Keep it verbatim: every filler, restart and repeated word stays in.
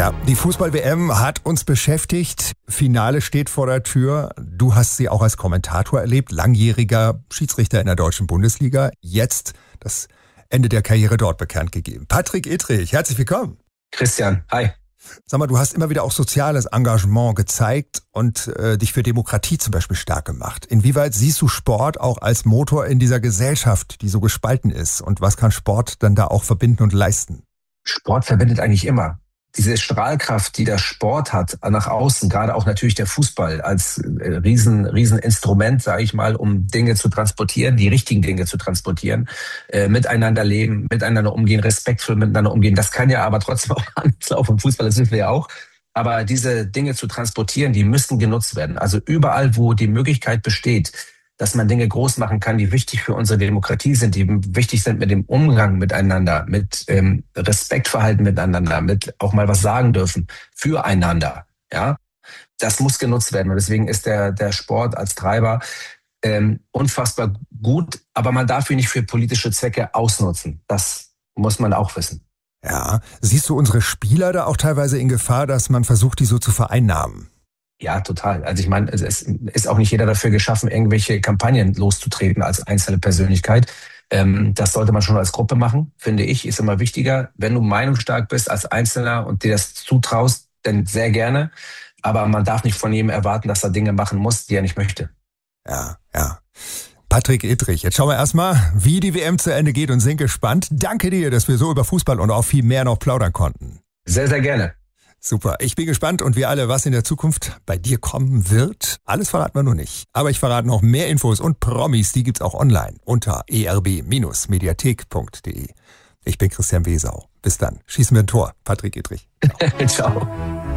Ja, die Fußball-W M hat uns beschäftigt. Finale steht vor der Tür. Du hast sie auch als Kommentator erlebt, langjähriger Schiedsrichter in der deutschen Bundesliga. Jetzt das Ende der Karriere dort bekannt gegeben. Patrick Ittrich, herzlich willkommen. Christian, hi. Sag mal, du hast immer wieder auch soziales Engagement gezeigt und äh, dich für Demokratie zum Beispiel stark gemacht. Inwieweit siehst du Sport auch als Motor in dieser Gesellschaft, die so gespalten ist? Und was kann Sport dann da auch verbinden und leisten? Sport verbindet eigentlich immer. Diese Strahlkraft, die der Sport hat nach außen, gerade auch natürlich der Fußball als riesen, riesen Instrument, sage ich mal, um Dinge zu transportieren, die richtigen Dinge zu transportieren, äh, miteinander leben, miteinander umgehen, respektvoll miteinander umgehen. Das kann ja aber trotzdem auch anders laufen. Im Fußball, das wissen wir ja auch. Aber diese Dinge zu transportieren, die müssen genutzt werden. Also überall, wo die Möglichkeit besteht, dass man Dinge groß machen kann, die wichtig für unsere Demokratie sind, die wichtig sind mit dem Umgang miteinander, mit ähm, Respektverhalten miteinander, mit auch mal was sagen dürfen füreinander. Ja, das muss genutzt werden und deswegen ist der der Sport als Treiber ähm, unfassbar gut, aber man darf ihn nicht für politische Zwecke ausnutzen. Das muss man auch wissen. Ja, siehst du unsere Spieler da auch teilweise in Gefahr, dass man versucht, die so zu vereinnahmen? Ja, total. Also ich meine, es ist auch nicht jeder dafür geschaffen, irgendwelche Kampagnen loszutreten als einzelne Persönlichkeit. Ähm, das sollte man schon als Gruppe machen, finde ich, ist immer wichtiger. Wenn du meinungsstark bist als Einzelner und dir das zutraust, dann sehr gerne. Aber man darf nicht von jedem erwarten, dass er Dinge machen muss, die er nicht möchte. Ja, ja. Patrick Ittrich, jetzt schauen wir erstmal, wie die W M zu Ende geht und sind gespannt. Danke dir, dass wir so über Fußball und auch viel mehr noch plaudern konnten. Sehr, sehr gerne. Super, ich bin gespannt und wir alle, was in der Zukunft bei dir kommen wird. Alles verraten wir noch nicht. Aber ich verrate noch mehr Infos und Promis, die gibt's auch online unter e r b Bindestrich mediathek punkt de. Ich bin Christian Wesau. Bis dann. Schießen wir ein Tor. Patrick Ittrich. Ciao.